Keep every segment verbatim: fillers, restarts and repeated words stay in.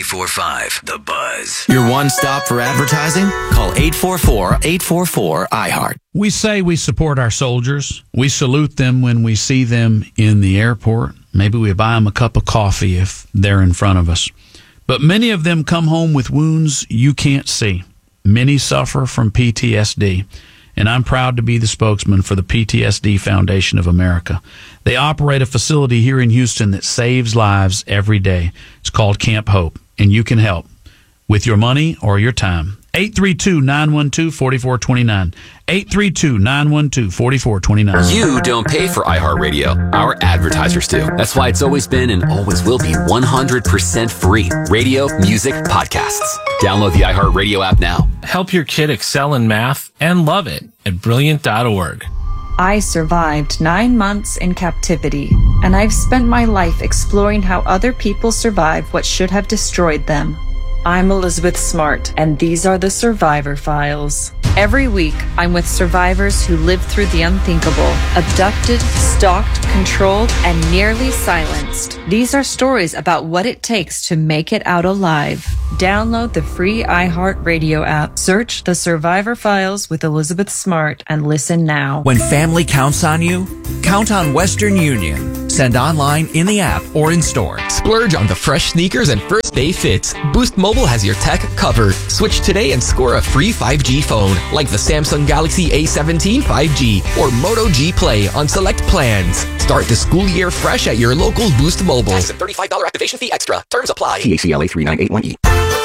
ninety-four point five The Buzz. Your one stop for advertising? Call eight four four, eight four four, I heart. We say we support our soldiers. We salute them when we see them in the airport. Maybe we buy them a cup of coffee if they're in front of us. But many of them come home with wounds you can't see. Many suffer from P T S D. And I'm proud to be the spokesman for the P T S D Foundation of America. They operate a facility here in Houston that saves lives every day. It's called Camp Hope, and you can help with your money or your time. eight three two, nine one two, four four two nine. eight three two, nine one two, four four two nine. You don't pay for iHeartRadio. Our advertisers do. That's why it's always been and always will be one hundred percent free. Radio, music, podcasts. Download the iHeartRadio app now. Help your kid excel in math and love it at brilliant dot org. I survived nine months in captivity, and I've spent my life exploring how other people survive what should have destroyed them. I'm Elizabeth Smart, and these are the Survivor Files. Every week, I'm with survivors who lived through the unthinkable, abducted, stalked, controlled, and nearly silenced. These are stories about what it takes to make it out alive. Download the free iHeartRadio app, search The Survivor Files with Elizabeth Smart, and listen now. When family counts on you, count on Western Union. Send online, in the app, or in store. Splurge on the fresh sneakers and first day fits. Boost Mobile has your tech covered. Switch today and score a free five G phone, like the Samsung Galaxy A seventeen five G or Moto G Play on select plans. Start the school year fresh at your local Boost Mobile. Tax and thirty-five dollars activation fee extra. Terms apply. T A C L A three nine eight one E.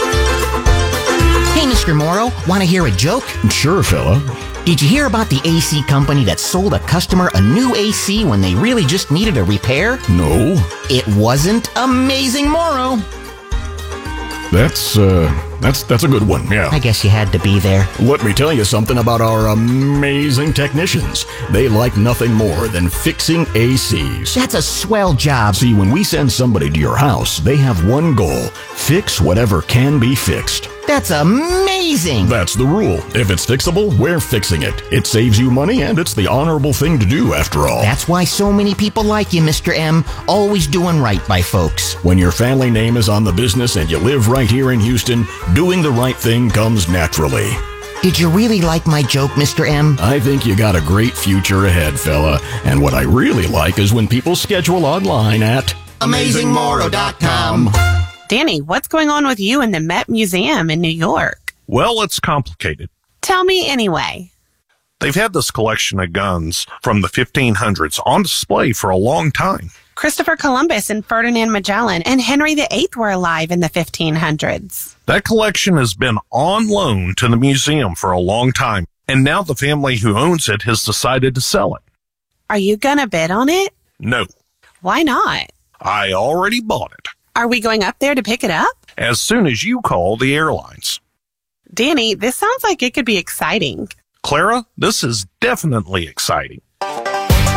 Hey, Mister Morrow, want to hear a joke? Sure, fella. Did you hear about the A C company that sold a customer a new A C when they really just needed a repair? No. It wasn't Amazing Morrow. That's, uh, that's, that's a good one, yeah. I guess you had to be there. Let me tell you something about our amazing technicians. They like nothing more than fixing A Cs. That's a swell job. See, when we send somebody to your house, they have one goal: fix whatever can be fixed. That's amazing. That's the rule. If it's fixable, we're fixing it. It saves you money, and it's the honorable thing to do, after all. That's why so many people like you, Mister M. Always doing right by folks. When your family name is on the business and you live right here in Houston, doing the right thing comes naturally. Did you really like my joke, Mister M? I think you got a great future ahead, fella. And what I really like is when people schedule online at amazing morrow dot com. Danny, what's going on with you in the Met Museum in New York? Well, it's complicated. Tell me anyway. They've had this collection of guns from the fifteen hundreds on display for a long time. Christopher Columbus and Ferdinand Magellan and Henry the Eighth were alive in the fifteen hundreds. That collection has been on loan to the museum for a long time, and now the family who owns it has decided to sell it. Are you gonna bid on it? No. Why not? I already bought it. Are we going up there to pick it up? As soon as you call the airlines. Danny, this sounds like it could be exciting. Clara, this is definitely exciting.